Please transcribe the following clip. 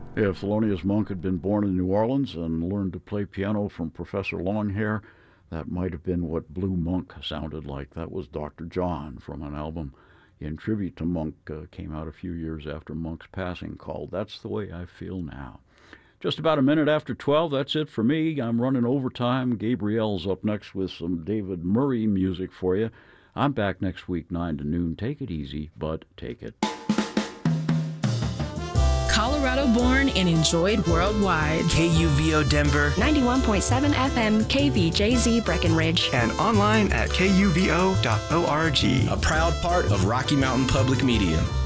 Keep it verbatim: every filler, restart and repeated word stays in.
If Thelonious Monk had been born in New Orleans and learned to play piano from Professor Longhair, that might have been what Blue Monk sounded like. That was Doctor John from an album in tribute to Monk, uh, came out a few years after Monk's passing, called That's the Way I Feel Now. Just about a minute after twelve, that's it for me. I'm running overtime. Gabrielle's up next with some David Murray music for you. I'm back next week, nine to noon. Take it easy, but take it. Colorado born and enjoyed worldwide. K U V O Denver, ninety-one point seven F M, K V J Z Breckenridge. and online at K U V O dot org. A proud part of Rocky Mountain Public Media.